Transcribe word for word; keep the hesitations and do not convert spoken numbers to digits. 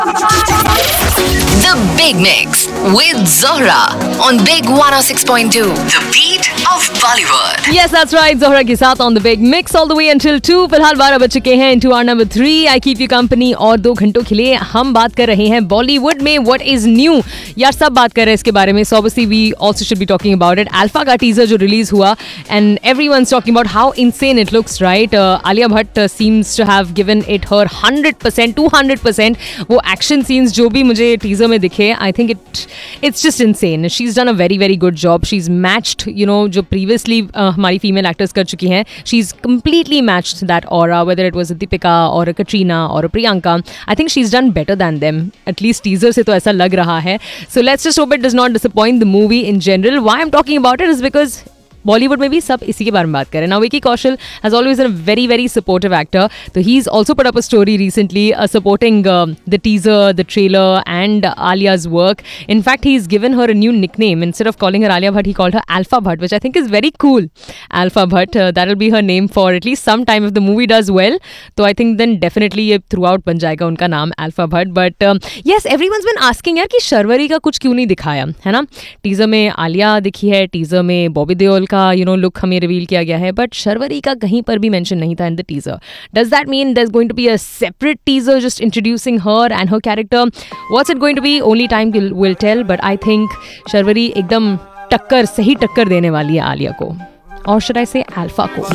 The Big Mix with Zohra on Big one oh six point two. The beat of Bollywood. Yes, that's right. Zohra के साथ on the Big Mix all the way until two. फिलहाल बारह बज चुके हैं. Into our number three. I keep you company. और दो घंटों के लिए हम बात कर रहे हैं बॉलीवुड में what is new. यार सब बात कर रहे हैं इसके बारे में. So obviously we also should be talking about it. Alpha का teaser जो release हुआ and everyone's talking about how insane it looks, right? Uh, Alia Bhatt uh, seems to have given it her one hundred percent, two hundred percent. वो action scenes जो भी मुझे teaser में दिखे, I think it it's just insane. She's done a very very good job. She's matched, you know, जो previously uh, हमारी female actors कर चुकी हैं. She's completely matched that aura, whether it was a Deepika or a Katrina or a Priyanka. I think she's done better than them. At least teaser से तो ऐसा लग रहा है. So let's just hope it does not disappoint the movie in general. Why I'm talking about it is because Bollywood में भी सब इसी के बारे में बात करें. Now Vicky Kaushal has always been a very very supportive actor. So he's also put up a story recently uh, supporting uh, the teaser, the trailer and uh, Alia's work. In fact, he's given her a new nickname. Instead of calling her Alia Bhatt, he called her Alpha Bhatt, which I think is very cool. Alpha Bhatt, uh, that'll be her name for at least some time if the movie does well. So I think then definitely ये throughout बन जाएगा उनका नाम Alpha Bhatt. But um, yes, everyone's been asking यार कि शर्वरी का कुछ क्यों नहीं दिखाया, है ना? टीजर में आलिया दिखी है, टीजर में बॉबी देओल का यू नो लुक हमें रिवील किया गया है, बट शर्वरी का कहीं पर भी मेंशन नहीं था in the teaser. Does that mean there is going to be a separate teaser just introducing her and her character? What's it going to be? Only time will tell. But I think Sharvari एकदम टक्कर, सही टक्कर देने वाली है आलिया को, और should I से अल्फा को.